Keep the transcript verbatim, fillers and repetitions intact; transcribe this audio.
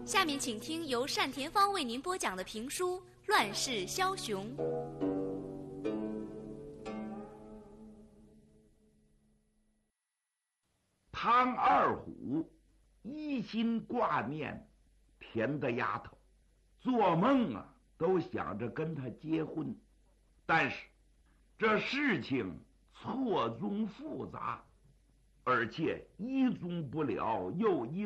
下面请听由单田芳为您播讲的评书《乱世枭雄》。 汤二虎一心挂念田的丫头，做梦啊都想着跟她结婚，但是这事情错综复杂，而且一宗不了又一